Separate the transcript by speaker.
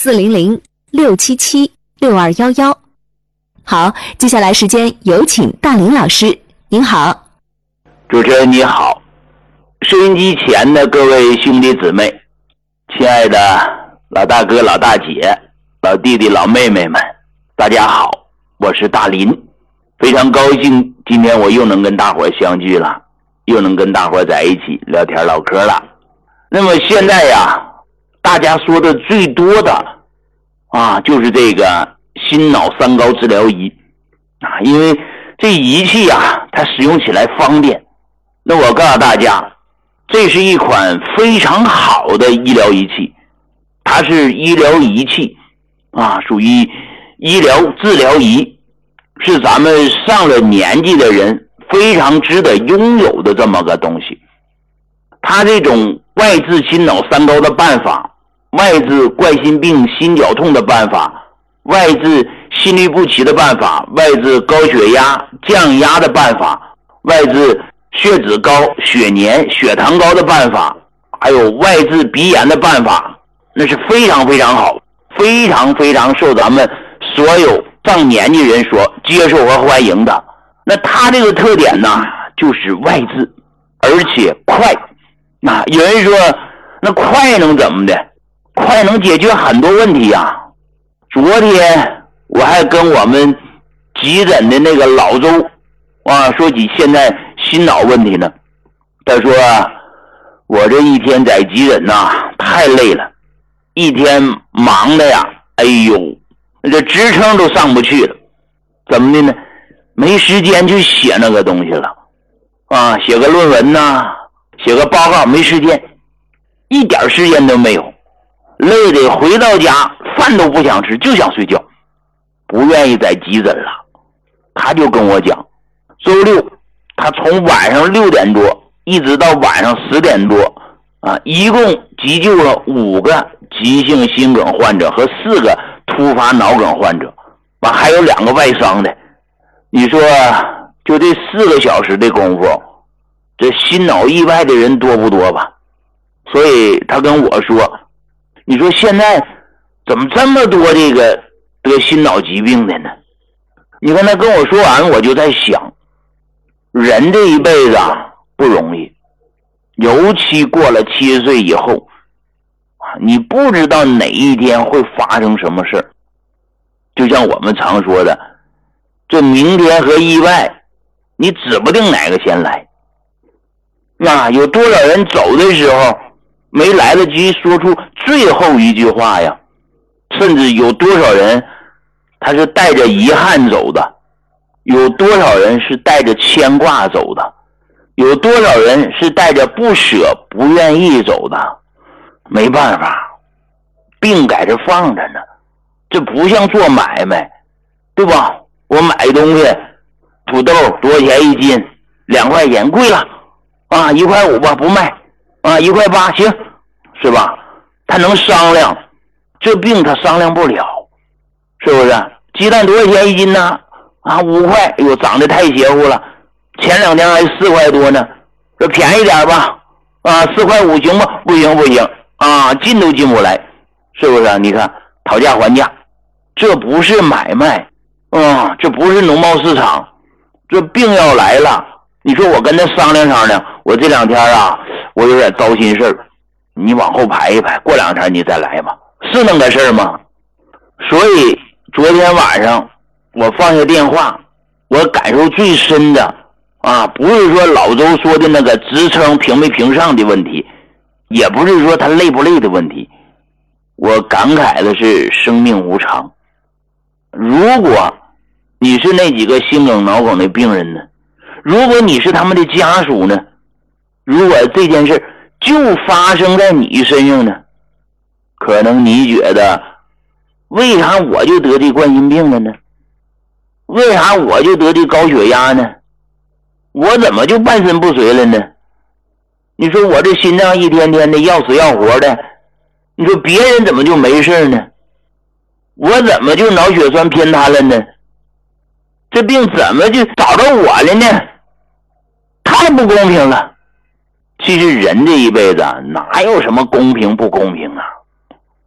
Speaker 1: 400-677-6211。好，接下来时间有请大林老师。您好。
Speaker 2: 主持人你好，收音机前的各位兄弟姊妹，亲爱的老大哥老大姐老弟弟老妹妹们，大家好，我是大林，非常高兴今天我又能跟大伙相聚了，又能跟大伙在一起聊天唠嗑了。那么现在呀，大家说的最多的就是这个心脑三高治疗仪因为这仪器它使用起来方便。那我告诉大家，这是一款非常好的医疗仪器，它是医疗仪器属于医疗治疗仪，是咱们上了年纪的人非常值得拥有的这么个东西。它这种外治心脑三高的办法，外治冠心病心绞痛的办法，外治心律不齐的办法，外治高血压降压的办法，外治血脂高血粘血糖高的办法，还有外治鼻炎的办法，那是非常非常好，非常非常受咱们所有上年纪人所接受和欢迎的。那它这个特点呢，就是外治而且快。有人说那快能怎么的？快能解决很多问题昨天我还跟我们急诊的那个老周说起现在心脑问题呢。他说我这一天在急诊太累了，一天忙的这支撑都上不去了。怎么的呢？没时间去写那个东西了写个论文写个报告，没时间，一点时间都没有，累得回到家饭都不想吃，就想睡觉，不愿意在急诊了。他就跟我讲，周六他从晚上6点多一直到晚上10点多一共急救了5个急性心梗患者和4个突发脑梗患者，还有2个外伤的。你说就这4个小时的功夫，这心脑意外的人多不多吧？所以他跟我说，你说现在怎么这么多这个得心脑疾病的呢？你看他跟我说完，我就在想，人这一辈子不容易，尤其过了70岁以后你不知道哪一天会发生什么事。就像我们常说的，这明天和意外你指不定哪个先来。有多少人走的时候没来得及说出最后一句话呀？甚至有多少人他是带着遗憾走的，有多少人是带着牵挂走的，有多少人是带着不舍不愿意走的。没办法，病在这放着呢，这不像做买卖，对吧？我买东西，土豆多少钱一斤？2块钱，贵了1块5吧，不卖1块8行，是吧？他能商量，这病他商量不了，是不是？鸡蛋多少钱一斤呢？5块，涨得太邪乎了，前2天还4块多呢，这便宜点吧4块5行吗？不行不行进都进不来，是不是？你看讨价还价，这不是买卖这不是农贸市场，这病要来了，你说我跟他商量商量，我这2天我有点糟心事儿，你往后排一排，过2天你再来吧，是那个事儿吗？所以昨天晚上我放下电话，我感受最深的不是说老周说的那个职称评没评上的问题，也不是说他累不累的问题，我感慨的是生命无常。如果你是那几个心梗脑梗的病人呢？如果你是他们的家属呢？如果这件事就发生在你身上呢？可能你觉得，为啥我就得的冠心病了呢？为啥我就得的高血压呢？我怎么就半身不遂了呢？你说我这心脏一天天的要死要活的，你说别人怎么就没事呢？我怎么就脑血栓偏瘫了呢？这病怎么就找着我了呢？太不公平了。其实人这一辈子哪有什么公平不公平